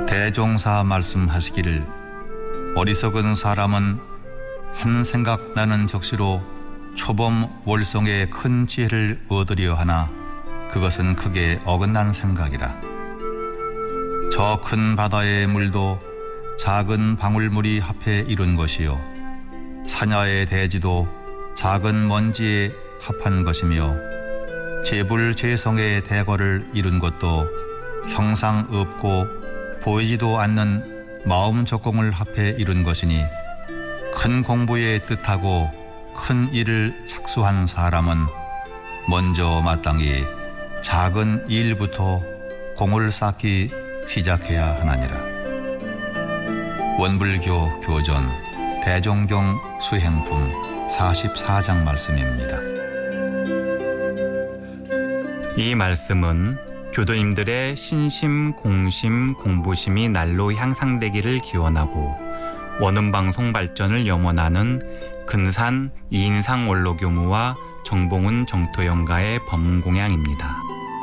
대종사 말씀하시기를 어리석은 사람은 한 생각나는 적시로 초범 월성의 큰 지혜를 얻으려 하나 그것은 크게 어긋난 생각이라. 저 큰 바다의 물도 작은 방울물이 합해 이룬 것이요 산야의 대지도 작은 먼지에 합한 것이며 재불재성의 대거를 이룬 것도 형상 없고 보이지도 않는 마음 적공을 합해 이룬 것이니 큰 공부에 뜻하고 큰 일을 착수한 사람은 먼저 마땅히 작은 일부터 공을 쌓기 시작해야 하나니라. 원불교 교전 대종경 수행품 44장 말씀입니다. 이 말씀은 교도님들의 신심, 공심, 공부심이 날로 향상되기를 기원하고 원음방송 발전을 염원하는 근산 이인상 원로교무와 정봉훈 정토영가의 법문공양입니다.